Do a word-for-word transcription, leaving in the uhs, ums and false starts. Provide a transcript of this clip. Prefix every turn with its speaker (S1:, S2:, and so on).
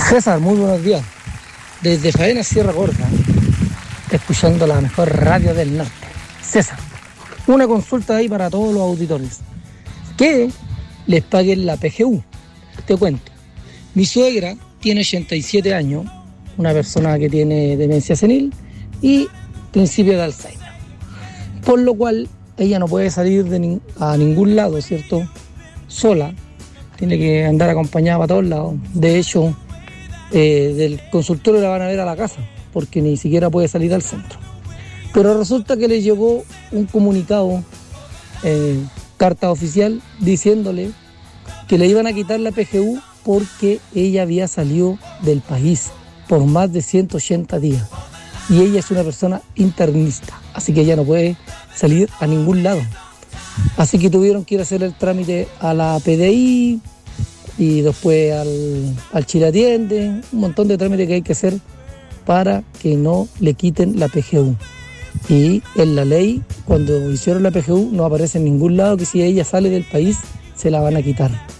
S1: César, muy buenos días. Desde Faena, Sierra Gorda, escuchando la mejor radio del norte. César, una consulta ahí para todos los auditores. Que les paguen la P G U. Te cuento. Mi suegra tiene ochenta y siete años, una persona que tiene demencia senil y principio de Alzheimer. Por lo cual, ella no puede salir de ni- a ningún lado, ¿cierto? Sola. Tiene que andar acompañada para todos lados. De hecho, eh, del consultorio la van a ver a la casa, porque ni siquiera puede salir al centro. Pero resulta que le llegó un comunicado, eh, carta oficial, diciéndole que le iban a quitar la P G U porque ella había salido del país por más de ciento ochenta días. Y ella es una persona internista, así que ella no puede salir a ningún lado. Así que tuvieron que ir a hacer el trámite a la P D I y después al, al Chile Atiende, un montón de trámites que hay que hacer para que no le quiten la P G U. Y en la ley, cuando hicieron la P G U, no aparece en ningún lado que si ella sale del país, se la van a quitar.